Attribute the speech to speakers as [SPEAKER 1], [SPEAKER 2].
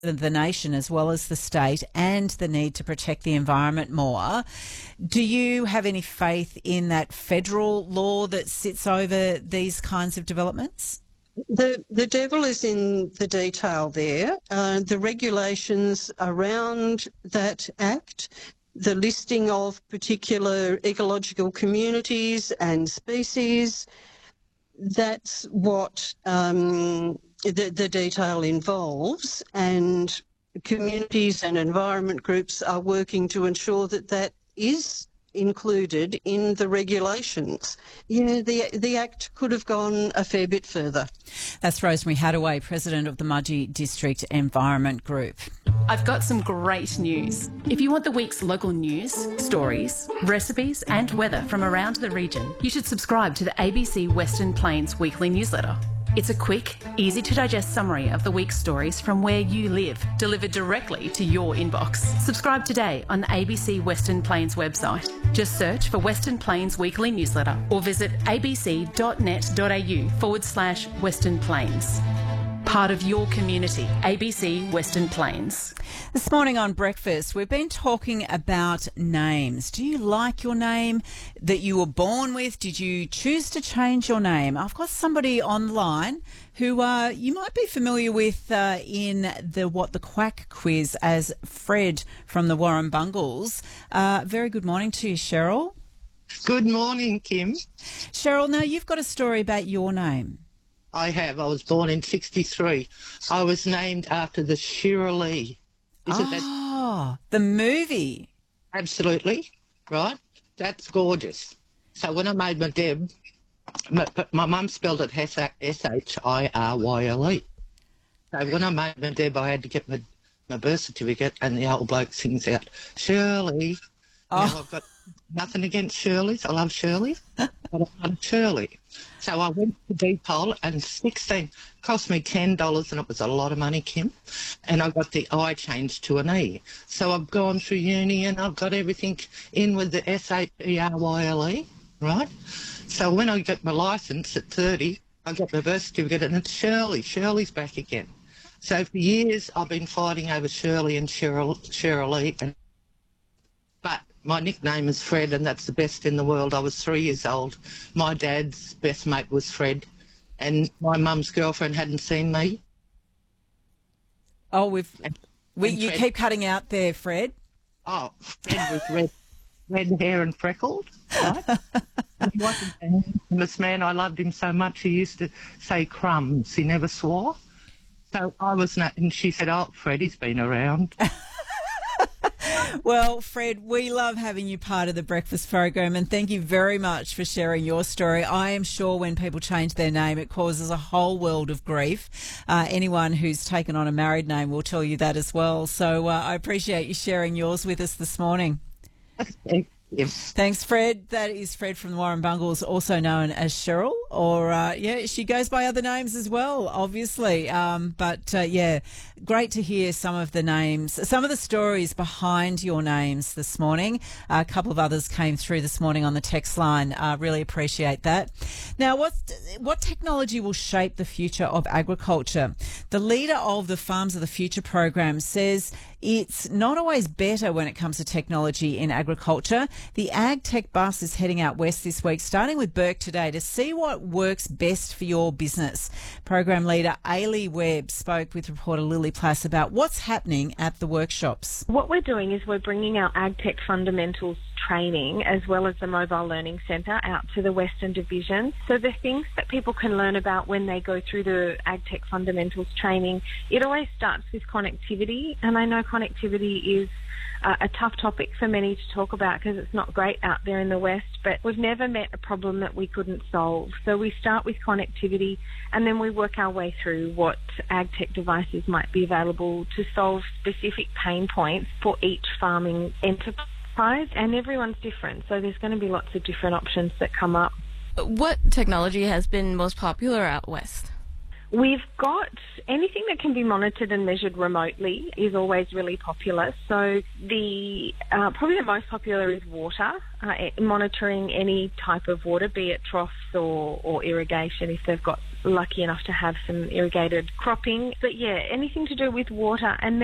[SPEAKER 1] the nation as well as the state, and the need to protect the environment more. Do you have any faith in that federal law that sits over these kinds of developments?
[SPEAKER 2] The devil is in the detail there. The regulations around that act, the listing of particular ecological communities and species, that's what the detail involves, and communities and environment groups are working to ensure that that is included in the regulations. Yeah, the Act could have gone a fair bit further.
[SPEAKER 1] That's Rosemary Hadaway, President of the Mudgee District Environment Group.
[SPEAKER 3] I've got some great news. If you want the week's local news, stories, recipes and weather from around the region, you should subscribe to the ABC Western Plains weekly newsletter. It's a quick, easy-to-digest summary of the week's stories from where you live, delivered directly to your inbox. Subscribe today on the ABC Western Plains website. Just search for Western Plains Weekly Newsletter or visit abc.net.au/Western Plains. Part of your community, ABC Western Plains.
[SPEAKER 1] This morning on Breakfast, we've been talking about names. Do you like your name that you were born with? Did you choose to change your name? I've got somebody online who you might be familiar with in the What the Quack quiz as Fred from the Warrumbungles. Very good morning to you, Cheryl.
[SPEAKER 4] Good morning, Kim.
[SPEAKER 1] Cheryl, now you've got a story about your name.
[SPEAKER 4] I have. I was born in 1963. I was named after the Shirley.
[SPEAKER 1] The movie.
[SPEAKER 4] Absolutely, right? That's gorgeous. So when I made my Deb, my mum spelled it Shiryle. So when I made my Deb, I had to get my birth certificate, and the old bloke sings out, Shirley. Now, I've got nothing against Shirleys. I love Shirley, but I'm not Shirley. So I went to Depot, and 16 cost me $10, and it was a lot of money, Kim. And I got the I changed to an E. So I've gone through uni, and I've got everything in with the Shiryle, right? So when I got my licence at 30, I got my birth certificate, and it's Shirley. Shirley's back again. So for years, I've been fighting over Shirley and Shirley, but my nickname is Fred, and that's the best in the world. I was 3 years old. My dad's best mate was Fred, and my mum's girlfriend hadn't seen me.
[SPEAKER 1] Oh, you keep cutting out there, Fred.
[SPEAKER 4] Oh, Fred was red hair and freckled, right? He wasn't a handsome man. I loved him so much. He used to say crumbs. He never swore. So I was not, and she said, oh, Freddie's been around.
[SPEAKER 1] Well, Fred, we love having you part of the breakfast program, and thank you very much for sharing your story. I am sure when people change their name, it causes a whole world of grief. Anyone who's taken on a married name will tell you that as well. So I appreciate you sharing yours with us this morning.
[SPEAKER 4] Yes.
[SPEAKER 1] Thanks, Fred. That is Fred from the Warrumbungles, also known as Cheryl, or, she goes by other names as well, obviously. Great to hear some of the names, some of the stories behind your names this morning. A couple of others came through this morning on the text line. Really appreciate that. Now, what technology will shape the future of agriculture? The leader of the Farms of the Future program says it's not always better when it comes to technology in agriculture. The Ag Tech Bus is heading out west this week, starting with Burke today, to see what works best for your business. Program leader Ailey Webb spoke with reporter Lily Plass about what's happening at the workshops.
[SPEAKER 5] What we're doing is we're bringing our Ag Tech fundamentals training as well as the Mobile Learning Centre out to the Western Division. So the things that people can learn about when they go through the Ag Tech fundamentals training, it always starts with connectivity, and I know connectivity is a tough topic for many to talk about because it's not great out there in the West, but we've never met a problem that we couldn't solve. So we start with connectivity, and then we work our way through what ag tech devices might be available to solve specific pain points for each farming enterprise, and everyone's different, so there's going to be lots of different options that come up.
[SPEAKER 6] What technology has been most popular out west?
[SPEAKER 5] We've got anything that can be monitored and measured remotely is always really popular. So the probably the most popular is water, monitoring any type of water, be it troughs or irrigation if they've got lucky enough to have some irrigated cropping. But yeah, anything to do with water. And